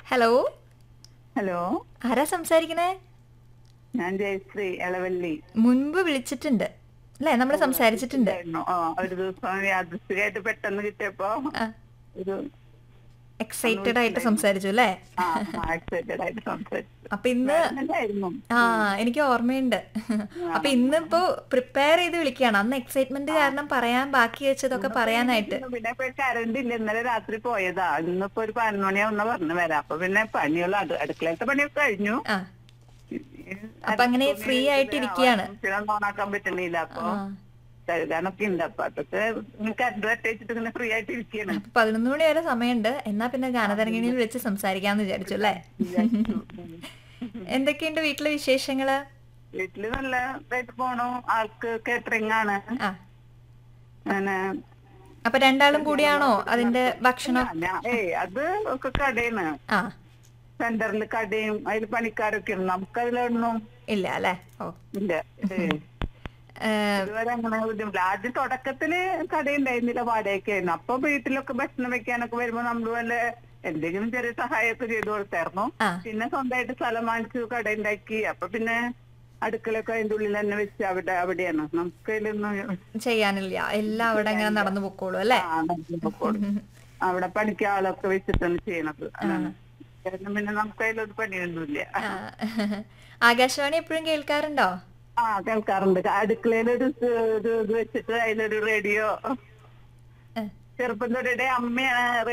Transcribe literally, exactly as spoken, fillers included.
Hello hello, ആരാ സംസാരിക്കണേ? ഞാൻ ജയശ്രീ എളവല്ലി. മുൻപ് വിളിച്ചിട്ടുണ്ട് അല്ലേ? നമ്മൾ ഓ, സംസാരിച്ചിട്ടുണ്ട്. വിളിച്ചിട്ടുണ്ടായിരുന്നു. ആ, ഒരു ദിവസം യാദൃശ്ചികമായിട്ട് പെട്ടെന്ന് കിട്ടിയപ്പോ ആ, ഒരു ഒന്ന് എക്സൈറ്റഡ് ആയിട്ട് വിളിച്ചിട്ടുണ്ടായിരുന്നു. സംസാരിച്ചു അല്ലേ? ആ, എക്സൈറ്റഡ് ആയിട്ട് സംസാരിച്ചു. അപ്പൊ ഇന്ന് മാഡം തന്നെയായിരുന്നു. ആ എനിക്ക് ഓർമ്മയുണ്ട്. ആ, അപ്പൊ ഇന്നിപ്പോ പ്രിപ്പയർ ചെയ്ത് വിളിക്കുകയാണ്. അന്ന് എക്സൈറ്റ്മെന്റ് ആ. കാരണം പറയാൻ ബാക്കി വെച്ചതൊക്കെ ഇന്നിപ്പോ പറയാനായിട്ട്. ഇന്ന് പിന്നെ ഇപ്പൊ കറണ്ട് ഇല്ല. ഇന്നലെ രാത്രി പോയതാ. ഇന്നിപ്പോ ഒരു പതിനൊന്ന് മണിയാവുന്ന പറഞ്ഞു വരാം. അപ്പൊ പിന്നെ പണിയുള്ള അടു- അടുക്കളത്തെ പണിയൊക്കെ കഴിഞ്ഞു. ആ അപ്പൊ അങ്ങനെ ഫ്രീ ആയിട്ട് ഇരിക്കുകയാണ്. ഓണാക്കാൻ പറ്റുന്നില്ല. അപ്പൊ ആ കഴുകാനൊക്കെ ഉണ്ട്. അപ്പൊ അതൊക്കെ കറണ്ട് വെച്ചിട്ട് ഇങ്ങനെ ഫ്രീ ആയിട്ട് ഇരിക്കുകയാണ്. അപ്പൊ പതിനൊന്ന് മണി വരെ സമയമുണ്ട്. എന്നാ പിന്നെ ഗാനതരംഗിണിയിൽ വെച്ച് സംസാരിക്കാന്ന് വിചാരിച്ചു അല്ലേ? വിചാരിച്ചു. ഉം. എന്തൊക്കെയുണ്ട് വീട്ടിലെ വിശേഷങ്ങള്? വീട്ടില് നല്ല ഇതായിട്ട് പോണു. ആൾക്ക് കേറ്ററിംഗ് ആണ്. ആ അങ്ങനെ അപ്പൊ രണ്ടാളും കൂടിയാണോ അതിന്റെ ഭക്ഷണം? അല്ല, ഞാൻ- ഏയ് അത് ഒക്കെ കടയാണ്. ആ സെന്ററിൽ കടയും അതിൽ പണിക്കാരൊക്കെ ഉണ്ട്. നമുക്കതിലൊന്നും ഇല്ല അല്ലേ? ഓ ഇല്ല. ഏയ്. ഏ, ഇതുവരെ അങ്ങനെ ബുദ്ധിമുട്ടില്ല. ആദ്യം തുടക്കത്തില് കടയുണ്ടായിരുന്നില്ല, വാടകയൊക്കെ ആയിരുന്നു. അപ്പൊ വീട്ടിലൊക്കെ ഭക്ഷണം വെക്കാനൊക്കെ വരുമ്പോ നമ്മൾ വല്ല എന്തെങ്കിലും ചെറിയ സഹായമൊക്കെ ചെയ്തു കൊടുത്തായിരുന്നു. ആ പിന്നെ സ്വന്തമായിട്ട് സ്ഥലം വാങ്ങിച്ചു കട ഉണ്ടാക്കി. അപ്പൊ പിന്നെ അടുക്കളയൊക്കെ അതിന്റെ ഉള്ളിൽ തന്നെ വെച്ച് അവിടെ അവിടെയാണ്. നമുക്ക് അതിലൊന്നും ചെയ്യാനില്ല. എല്ലാം അവിടെ അങ്ങനെ നടന്നു പൊക്കോളൂ അല്ലേ? ആ, നടന്നു പൊക്കോളും. അവിടെ പണിക്ക് ആളൊക്കെ വെച്ചിട്ടാണ് ചെയ്യണത്. അതാണ്. കാരണം പിന്നെ നമുക്ക് അതിലൊരു പണിയൊന്നുമില്ല. ആ. ആകാശവാണി എപ്പോഴും കേൾക്കാറുണ്ടോ? ആ, കേൾക്കാറുണ്ട്. അടുക്കളയിലൊരു സ് ഒരു ഇത് വെച്ചിട്ട് അതിലൊരു റേഡിയോ ഏ. ചെറുപ്പം തൊട്ടേ അമ്മയാണ്